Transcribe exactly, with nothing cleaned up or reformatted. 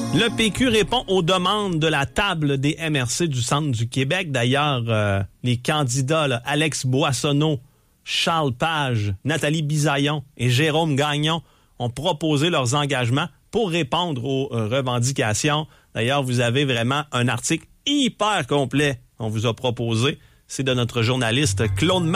Le P Q répond aux demandes de la table des M R C du centre du Québec. D'ailleurs, euh, les candidats, là, Alex Boissonneau, Charles Page, Nathalie Bisaillon et Jérôme Gagnon ont proposé leurs engagements pour répondre aux euh, revendications. D'ailleurs, vous avez vraiment un article hyper complet qu'on vous a proposé. C'est de notre journaliste Claude Martin.